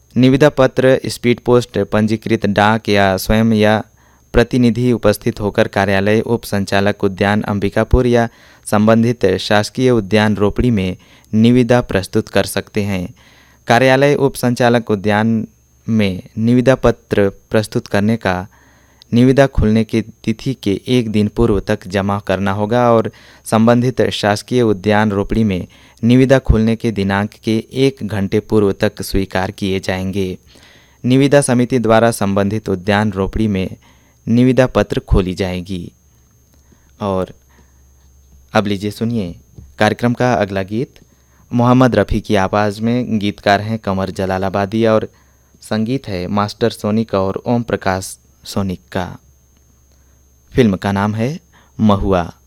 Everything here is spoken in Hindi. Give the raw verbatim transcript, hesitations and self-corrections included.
निविदा पत्र स्पीड पोस्ट, पंजीकृत डाक या स्वयं या प्रतिनिधि उपस्थित होकर कार्यालय उप संचालक उद्यान अंबिकापुर या संबंधित शासकीय उद्यान रोपड़ी में निविदा प्रस्तुत कर सकते हैं। कार्यालय उप संचालक उद्यान में निविदा पत्र प्रस्तुत करने का निविदा खुलने की तिथि के एक दिन पूर्व तक जमा करना होगा और संबंधित शासकीय उद्यान रोपड़ी में निविदा खुलने के दिनांक के एक घंटे पूर्व तक स्वीकार किए जाएंगे। निविदा समिति द्वारा संबंधित उद्यान रोपड़ी में निविदा पत्र खोली जाएगी। और अब लीजिए सुनिए कार्यक्रम का अगला गीत। मोहम्मद रफ़ी की आवाज़ में गीतकार हैं कमर जलालाबादी और संगीत है मास्टर सोनिक और ओम प्रकाश सोनिक का। फिल्म का नाम है महुआ।